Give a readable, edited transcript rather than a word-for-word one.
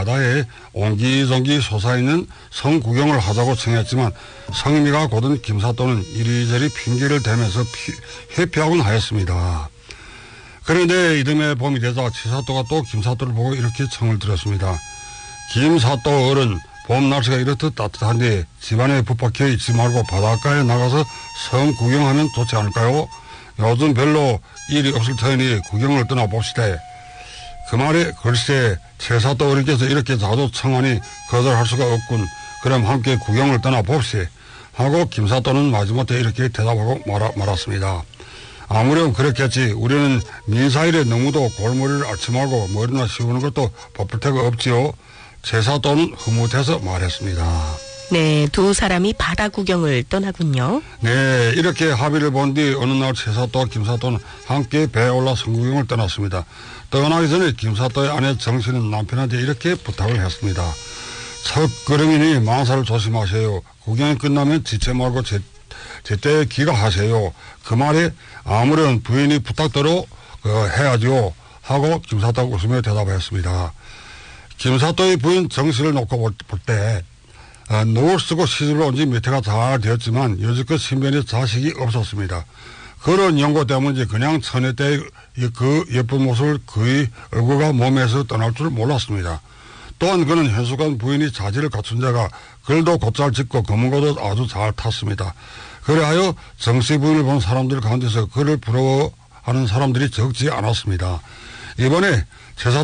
바다에 옹기종기 솟아있는 성 구경을 하자고 청했지만 성미가 고든 김사또는 이리저리 핑계를 대면서 회피하곤 하였습니다. 그런데 이듬해 봄이 되자 치사또가 또 김사또를 보고 이렇게 청을 들었습니다. 김사또 어른, 봄 날씨가 이렇듯 따뜻한데 집안에 붙박혀 있지 말고 바닷가에 나가서 성 구경하면 좋지 않을까요? 요즘 별로 일이 없을 터이니 구경을 떠나봅시다. 그 말에 글쎄 최사또 어른께서 이렇게 자주 청하니 거절할 수가 없군. 그럼 함께 구경을 떠나봅시 하고 김사또는 마지못해 이렇게 대답하고 말았습니다. 아무렴 그렇겠지. 우리는 민사일에 너무도 골머리를 앓지 말고 머리나 씌우는 것도 바쁠 테가 없지요. 최사또는 흐뭇해서 말했습니다. 네, 두 사람이 바다 구경을 떠나군요. 네, 이렇게 합의를 본 뒤 어느 날 최사또와 김사또는 함께 배에 올라 성구경을 떠났습니다. 떠나기 전에 김사또의 아내 정씨는 남편한테 이렇게 부탁을 했습니다. 첫걸음이니 망사를 조심하세요. 구경이 끝나면 지체 말고 제때에 귀가하세요. 그 말에 아무런 부인이 부탁대로 해야죠 하고 김사또가 웃으며 대답했습니다. 김사또의 부인 정씨를 놓고 볼 때 노을 쓰고 시집을 온 지 몇 해가 잘 되었지만 여지껏 신변에 자식이 없었습니다. 그런 연고 때문인지 그냥 처녀 때의 그 예쁜 모습을 그의 얼굴과 몸에서 떠날 줄 몰랐습니다. 또한 그는 현숙한 부인이 자질을 갖춘 자가 글도 곧잘 짓고 검은고도 아주 잘 탔습니다. 그래하여 정씨 부인을 본 사람들 가운데서 그를 부러워하는 사람들이 적지 않았습니다. 이번에